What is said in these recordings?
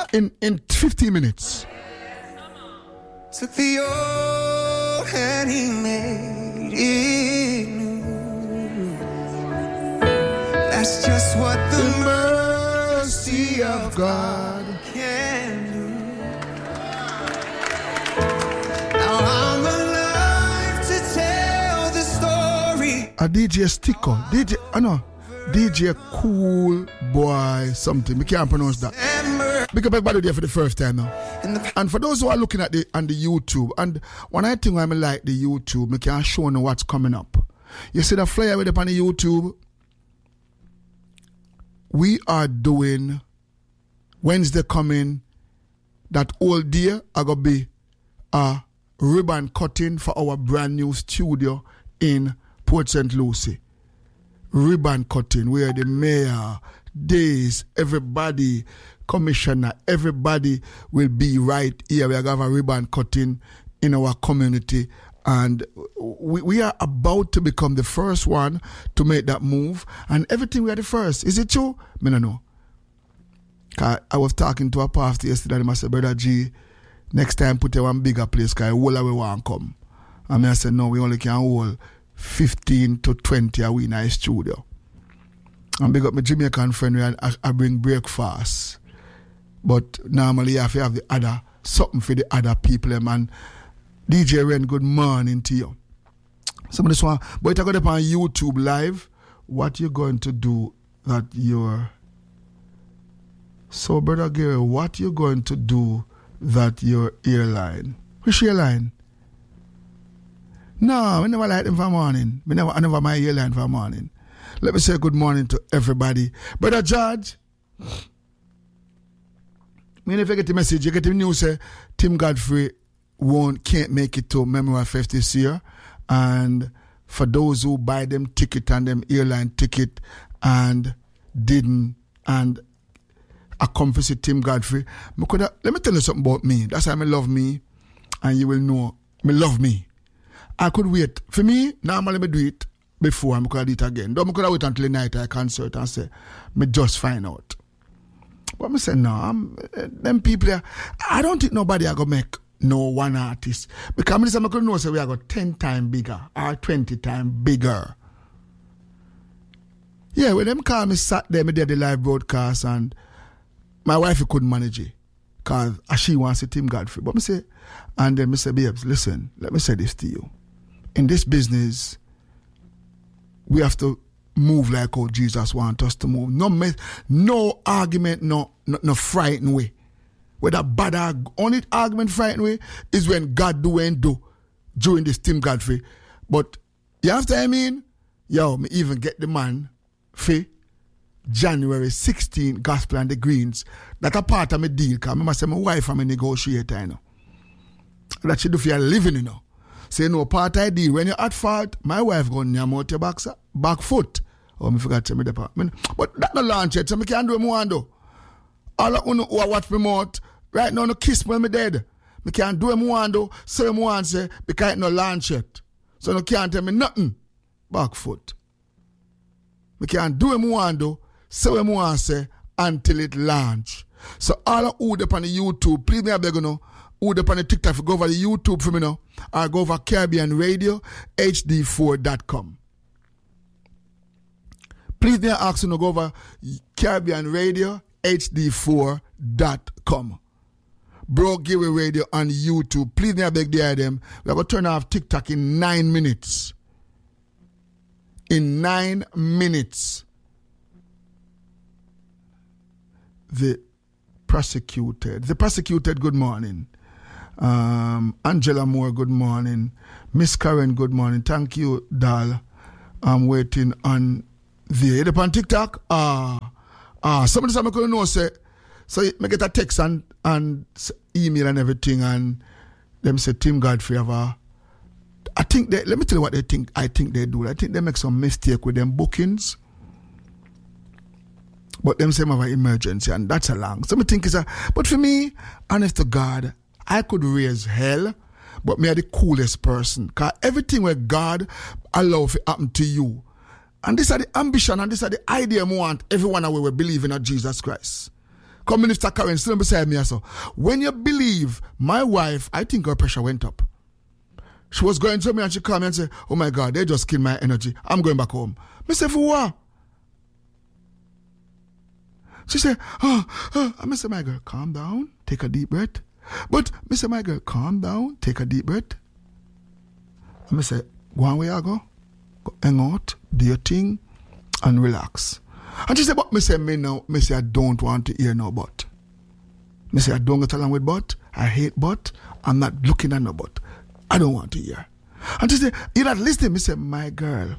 in 15 minutes. Took the old and he made it new. That's just what the mercy of God can do. Now I'm alive to tell the story. A DJ Sticker, DJ Cool Boy something. We can't pronounce that. Because everybody there for the first time now. And for those who are looking at on the YouTube, and one I think I'm like the YouTube, we can show you what's coming up. You see the flyer with up on the YouTube? We are doing Wednesday coming, that all day are going to be a ribbon cutting for our brand new studio in Port St. Lucie. Ribbon cutting where the mayor, days, everybody, commissioner, everybody will be right here. We are going to have a ribbon cutting in our community, and we are about to become the first one to make that move, and everything we are the first. Is it true? I don't know. I was talking to a pastor yesterday and I said, Brother G, next time put you one bigger place because all of we want to come. And I said, no, we only can hold 15 to 20 a week in our studio. And big up my Jamaican friend where I bring breakfast. But normally I have to have the other, something for the other people. And DJ Ren, good morning to you. Some of this one, but if I go up on YouTube live, what you going to do that you're... So, Brother Gary, what you going to do that your airline? Which airline? No, I never like them for morning. I never my airline for morning. Let me say good morning to everybody. Brother George, if you get the message, you get the news, say Tim Godfrey can't make it to Memorial Fest this year. And for those who buy them ticket and them airline ticket and didn't, and I come to see Tim Godfrey. Let me tell you something about me. That's why I love me, and you will know me love me. I could wait. For me, normally I do it before I could do it again. Don't I could wait until the night I concert and say, me just find out. But I say, no, them people, I don't think nobody are going to make no one artist. Because I could know say we are going 10 times bigger or 20 times bigger. Yeah, when them call me sat there, me did the live broadcast and my wife couldn't manage it because she wants to Tim Godfrey. But me say, and then me say, babes, listen, let me say this to you. In this business, we have to move like how Jesus wants us to move. No argument, no frightened way. Whether bad only argument frightened way is when God do and do during this Tim Godfrey. But you have to, me even get the man for January 16 Gospel and the Greens. That's a part of my deal. Because I say my wife and my negotiator, that she do for a living, Say no part of the deal. When you're at fault, my wife going to out your back foot. Oh, I forgot to say my department. But that no launch yet, so I can't do what I want to do. All of you who watch me mouth, right now, no kiss me when I'm dead. I can't do what I want to do, say what I want to say, because it no launch yet. So you can't tell me nothing. Back foot. I can't do what I want to do, say what I want to say, until it launch. So all of you up on the YouTube, please me I beg you who up on the TikTok, go over the YouTube for me now, or go over Caribbean Radio, HD4.com. Please me I ask you to go over Caribbean Radio, HD4.com. Bro Gary Radio on YouTube. Please me I beg them. We're going to turn off TikTok in 9 minutes. In 9 minutes. The prosecuted, good morning. Angela Moore, good morning. Miss Karen, good morning. Thank you, Dal. I'm waiting on the on TikTok. Somebody said I couldn't know, say, so I get a text and email and everything, and them say Tim Godfrey have a. I think let me tell you what they think. I think they do. I think they make some mistake with them bookings. But them say have an emergency, and that's a long. So I think it's a. But for me, honest to God, I could raise hell, but me are the coolest person. Because everything where God allow to happen to you. And this are the ambition and this are the idea we want everyone away we believe in Jesus Christ. Come Minister Karen, still beside me. So when you believe, my wife, I think her pressure went up. She was going to me and she called me and said, oh my God, they just killed my energy. I'm going back home. I said, for what? She said, I said, my girl, calm down, take a deep breath. But I said, my girl, calm down, take a deep breath. I said, go on where I go hang out, do your thing, and relax. And she said, but me say, I don't want to hear no but. Me say, I don't get along with but. I hate but. I'm not looking at no but. I don't want to hear. And she said, you're not listening. Me say, my girl.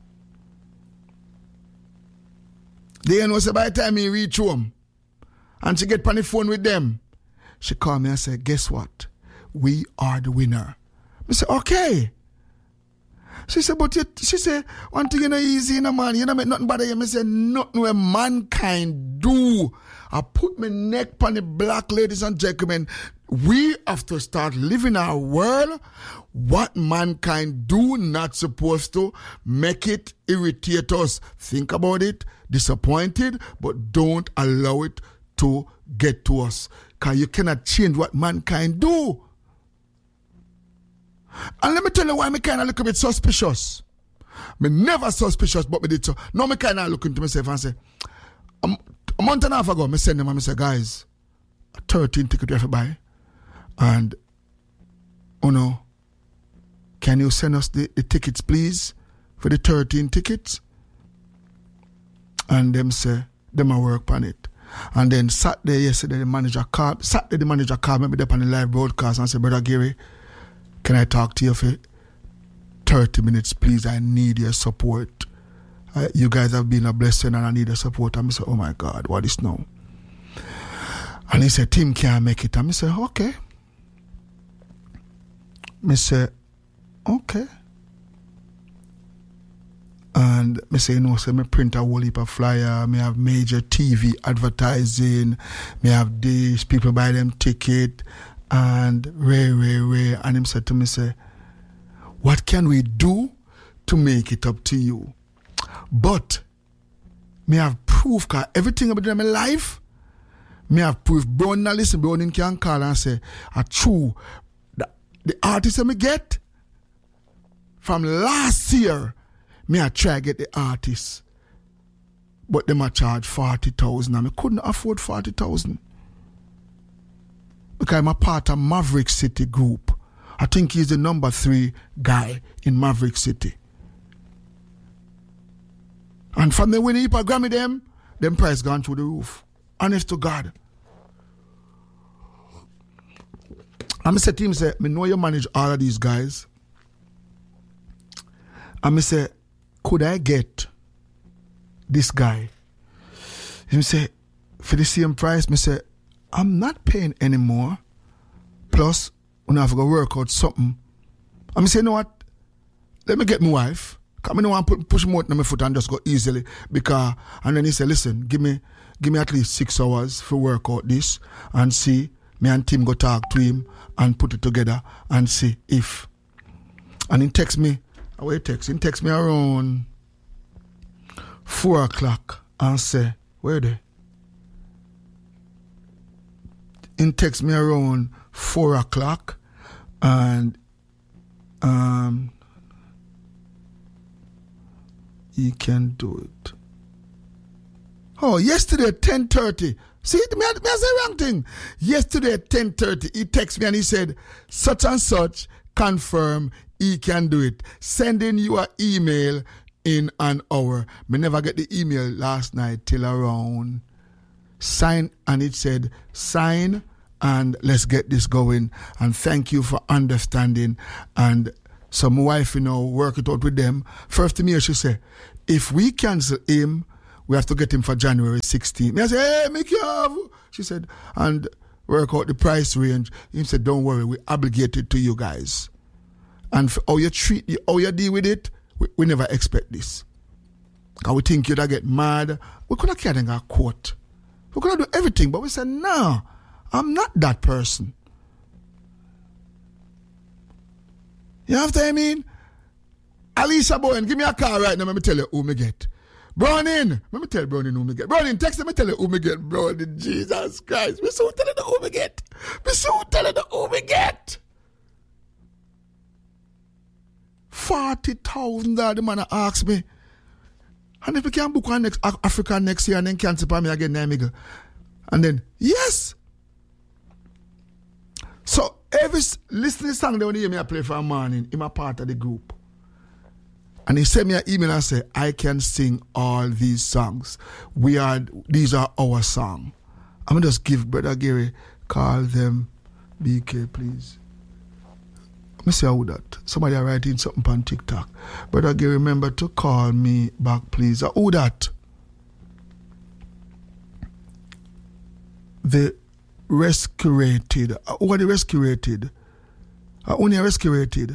They know say by the time he reach home and she get on the phone with them, she called me and said, guess what? We are the winner. I said, okay. She said, but she said, one thing you know easy, you know, man, you know make nothing bother you. I said, nothing where mankind do. I put my neck on the block, ladies and gentlemen. We have to start living our world. What mankind do not supposed to make it irritate us. Think about it, disappointed, but don't allow it to get to us. Because you cannot change what mankind do. And let me tell you why I kind of look a bit suspicious. Me never suspicious, but me did so. Now me kind of look into myself and say, a month and a half ago, me send them and me say, guys, 13 tickets you have to buy. And, can you send us the tickets, please, for the 13 tickets? And them say, them a work on it. And then yesterday, the manager called me up on the live broadcast and said, Brother Gary, can I talk to you for 30 minutes, please? I need your support. You guys have been a blessing and I need your support. And I said, oh my God, what is now? And he said, Tim can't make it. And I said, okay. I said, okay. And I say, so I print a whole heap of flyer, I have major TV advertising, I have this, people buy them ticket, and Ray. And him said to me, say, what can we do to make it up to you? But me have proof, because everything about in my life, me have proof. Brown now listen, Brown can call and say, true, the artist that me get from last year, me I try to get the artist, but them I charge 40,000 and I couldn't afford 40,000. Because I'm a part of Maverick City group. I think he's the number 3 guy in Maverick City. And from the winning Hippa Grammy them price gone through the roof. Honest to God. And I said to him, say, I know you manage all of these guys. And I say, could I get this guy? He say, for the same price, I say, I'm not paying anymore. Plus, when I have to work out something. I say, you know what? Let me get my wife. Because I don't want to push more on my foot and just go easily. Because, and then he said, listen, give me at least 6 hours for work out this and see. Me and Tim go talk to him and put it together and see if. And he text me. He text me around 4 o'clock and say, where are they? He text me around 4 o'clock and he can do it. Oh, yesterday at 10:30. See, me I say the wrong thing. Yesterday at 10:30, he texted me and he said, such and such, confirm he can do it. Sending you an email in an hour. Me never get the email last night till around sign, and it said, sign and let's get this going. And thank you for understanding. And so my wife, work it out with them. First to me, she said, if we cancel him, we have to get him for January 16th. I said, hey, make you have. She said, and work out the price range. He said, don't worry, we're obligated to you guys. And for how you deal with it, we never expect this. Because we think you'd get mad. We could have carried a court. We could have do everything, but we said, no, I'm not that person. You know what I mean? Alicia Bowen, give me a call right now, let me tell you who me get. Browning. Let me tell Browning who me get. Browning, text me tell you who me get. Browning, Jesus Christ. Me so tell you the who me get. Me so tell you the who me get. $40,000 the man asked me. And if we can book one next Africa next year and then cancel for me again, nigga. And then, yes. So every listening song they want to hear me I play for a morning, I'm a part of the group. And he sent me an email and said, I can sing all these songs. These are our songs. I'm going to just give Brother Gary, call them BK, please. Let me see how that. Somebody are writing something on TikTok. Brother Gary, remember to call me back, please. Who that? The rescued. Who are the rescued? Only rescued.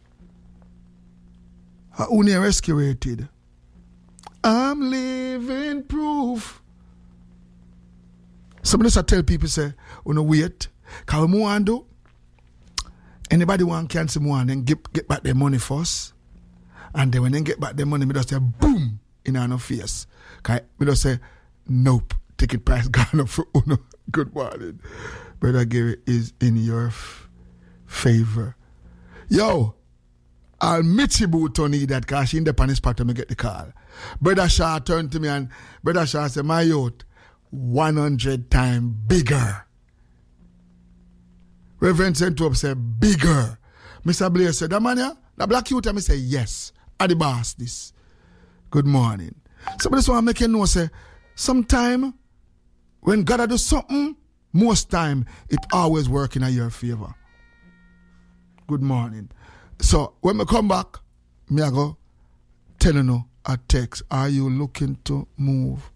Only rescued. I'm living proof. Somebody just tell people, say, wait. Can we move on do? Anybody want cancel more and then get back their money first? And then when they get back their money, me just say, boom, in our face. Me just say, nope, ticket price gone up for Uno. Good morning. Brother Gary is in your favor. Yo, I'll meet you boot on that because she in the panic spot to me get the call. Brother Shaw turned to me and Brother Shaw said, my youth, 100 times bigger. Reverend Sentop said, bigger. Mr. Blair said, that man, the black youth, and I say, yes, I the boss this. Good morning. So this one I make you know, say, sometime when God do something, most time, it always work in your favor. Good morning. So when we come back, me I go tell you a text, are you looking to move?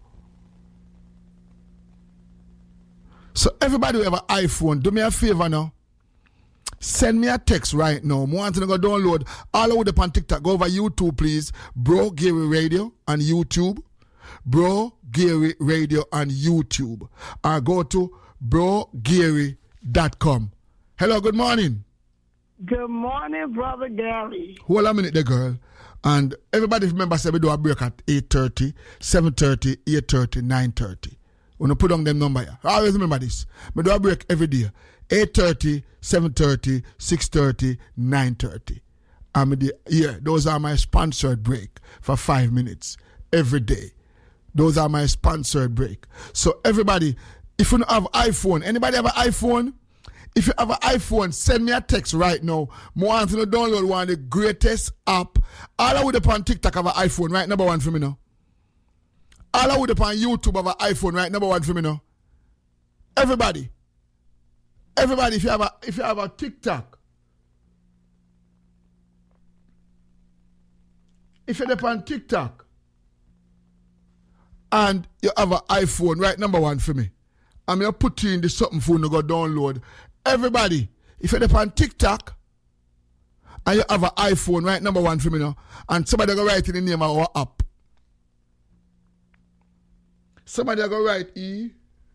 So everybody who have an iPhone, do me a favor now. Send me a text right now. I want to go download all over the on TikTok. Go over YouTube, please. Bro Gary Radio on YouTube. Bro Gary Radio on YouTube. Or go to brogary.com. Hello, good morning. Good morning, Brother Gary. Hold a minute there, girl. And everybody remember, say we do a break at 8:30, 7:30, 8:30, 9:30. When you put on them number here. Always remember this. We do a break every day. 8:30, 7:30, 6:30, 9:30. Yeah, those are my sponsored break for 5 minutes every day. Those are my sponsored break. So everybody, if you don't have iPhone, anybody have an iPhone? If you have an iPhone, send me a text right now. More want to download one of the greatest app. All I would upon TikTok have an iPhone, right? Number one for me now. All I would upon YouTube have an iPhone, right? Number one for me now. Everybody, if you have a TikTok, if you're upon TikTok and you have an iPhone, right? Number one for me. I'm gonna put you in the something phone to go download. Everybody, if you're upon TikTok and you have an iPhone, right? Number one for me now. And somebody go write in the name of our app. Somebody go write E.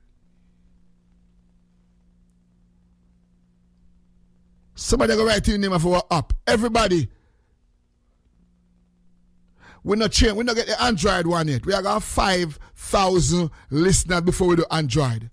Somebody go write in the name of our app. Everybody. We not change. We not get the Android one yet. We have got 5,000 listeners before we do Android.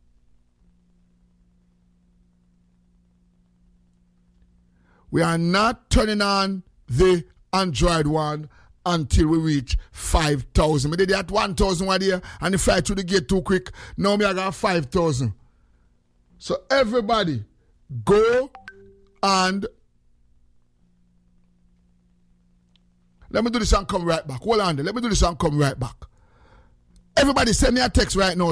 We are not turning on the Android one until we reach 5,000. We did that 1,000 one day and the fly through the gate too quick. Now we got 5,000. So everybody go and let me do this and come right back. Hold on. Let me do this and come right back. Everybody send me a text right now.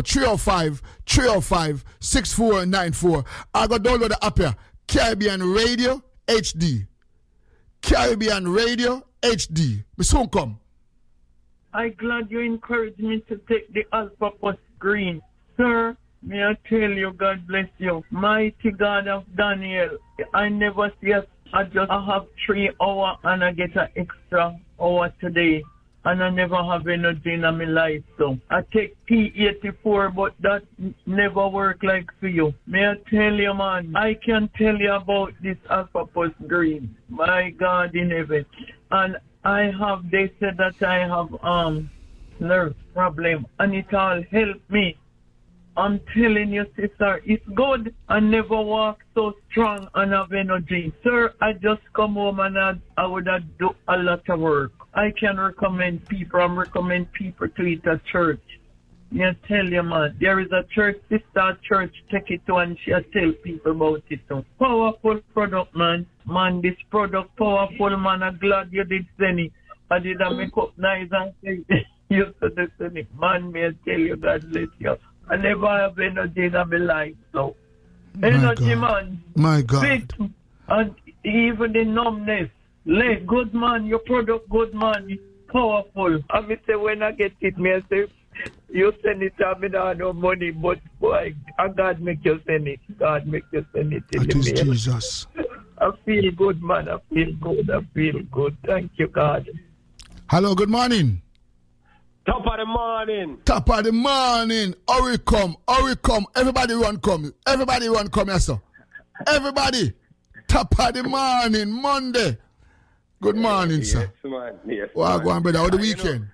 305-6494. I got download the app here. Caribbean Radio HD. Caribbean Radio HD. Me soon come. I'm glad you encouraged me to take the Alpha Plus screen. Sir, may I tell you, God bless you. Mighty God of Daniel. I never see us. I have 3 hours and I get an extra hour today. And I never have anything in my life. So I take P84, but that never work like for you. May I tell you, man, I can tell you about this Alpha Plus Green. My God in heaven. And they said that I have nerve problem, and it all helped me. I'm telling you, sister, it's good. I never walk so strong and have energy. Sir, I just come home and I would have do a lot of work. I can recommend people. I recommend people to it at church. I tell you, man, there is a church, sister at church, take it to and she tell people about it too. Powerful product, man. Man, this product, powerful, man. I'm glad you did send it. I did a make up nice and say, you said send it. Man, may I tell you, God bless you. I never have energy in my life, so. Energy, man. My God. Fit, and even the numbness. Good, man. Your product, good, man. Powerful. I say, when I get it, I say, you send it, I mean, I have no money, but boy, God make you send it. God make you send it. That is Jesus. I feel good, man. I feel good. I feel good. Thank you, God. Hello, good morning. Top of the morning. Top of the morning. Hurry come. Everybody run come. Yes, sir. Everybody. Top of the morning, Monday. Good morning, sir. Yes, man. Yes, well, go on, brother. How the weekend?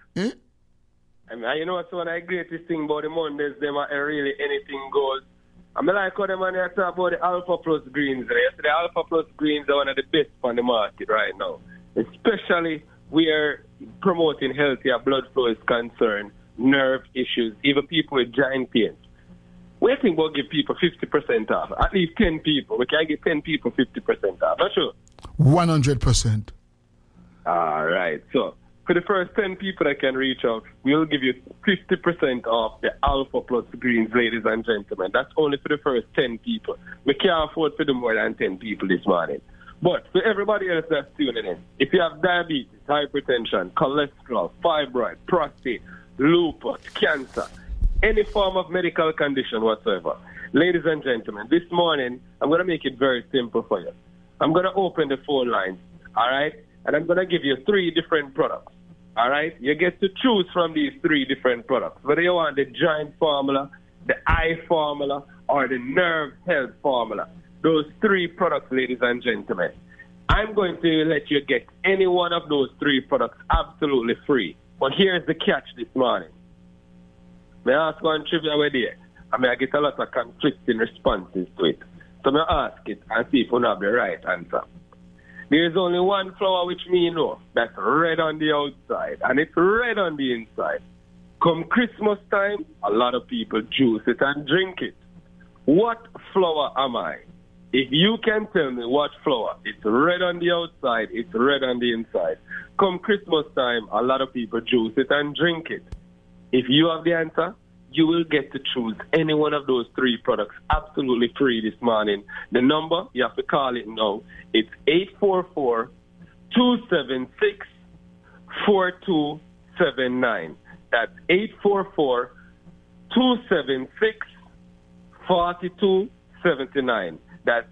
I mean, you know what's one of the greatest thing about the Mondays, them are really anything goes. I mean, like how the man here talk about the Alpha Plus Greens. The Alpha Plus Greens are one of the best on the market right now. Especially where promoting healthier blood flow is concerned, nerve issues, even people with joint pains. We think we'll give people 50% off. At least 10 people. We can give 10 people 50% off. Not sure? 100%. All right. So, for the first 10 people that can reach out, we'll give you 50% off the Alpha Plus Greens, ladies and gentlemen. That's only for the first 10 people. We can't afford for the more than 10 people this morning. But for everybody else that's tuning in, if you have diabetes, hypertension, cholesterol, fibroid, prostate, lupus, cancer, any form of medical condition whatsoever, ladies and gentlemen, this morning, I'm going to make it very simple for you. I'm going to open the phone lines, all right? And I'm going to give you 3 different products, all right? You get to choose from these 3 different products, whether you want the joint formula, the eye formula, or the nerve health formula. Those 3 products, ladies and gentlemen. I'm going to let you get any one of those 3 products absolutely free. But here's the catch this morning. May I ask one trivia with you? I get a lot of conflicting responses to it. So may I ask it and see if you have the right answer. There's only one flower which me know that's red on the outside and it's red on the inside. Come Christmas time, a lot of people juice it and drink it. What flower am I? If you can tell me what flower, it's red on the outside, it's red on the inside. Come Christmas time, a lot of people juice it and drink it. If you have the answer, you will get to choose any one of those 3 products absolutely free this morning. The number, you have to call it now. It's 844-276-4279. That's 844-276-4279. That's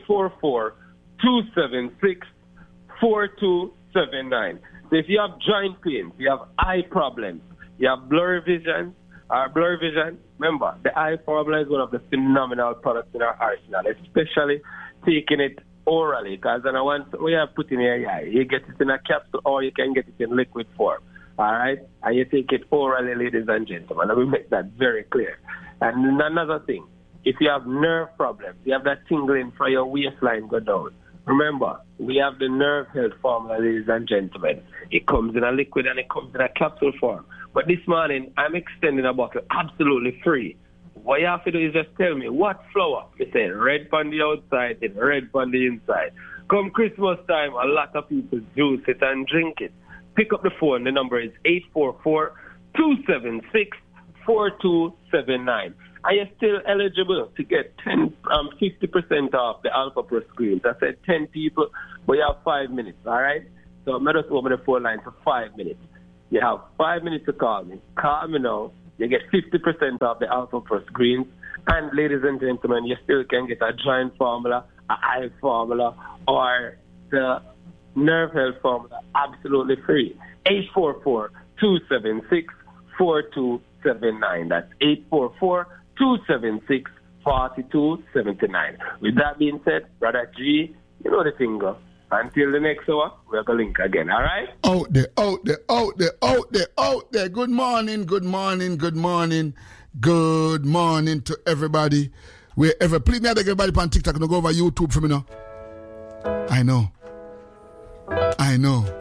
844-276-4279. So if you have joint pains, you have eye problems, you have blurry vision, remember, the eye formula is one of the phenomenal products in our arsenal, especially taking it orally, because once we have put in your eye, you get it in a capsule or you can get it in liquid form, all right? And you take it orally, ladies and gentlemen, and we make that very clear. And another thing, if you have nerve problems, you have that tingling from your waistline go down, remember, we have the nerve health formula, ladies and gentlemen. It comes in a liquid and it comes in a capsule form. But this morning, I'm extending a bottle absolutely free. What you have to do is just tell me what flower. They say red on the outside and red on the inside. Come Christmas time, a lot of people juice it and drink it. Pick up the phone. The number is 844-276-4279. Are you still eligible to get 50% off the Alpha Plus Greens? I said 10 people, but you have 5 minutes, all right? So I'm just open the phone line for 5 minutes. You have 5 minutes to call me. Call me now. You get 50% off the Alpha Plus Greens. And ladies and gentlemen, you still can get a joint formula, an eye formula, or the nerve health formula absolutely free. 844-276-4279. That's 844-276-4279. With that being said, Brother G, you know the thing, go. Until the next hour, we're going to link again, all right? Out there. Good morning to everybody. Wherever, please, me I beg everybody on TikTok, no go over YouTube for me now. I know.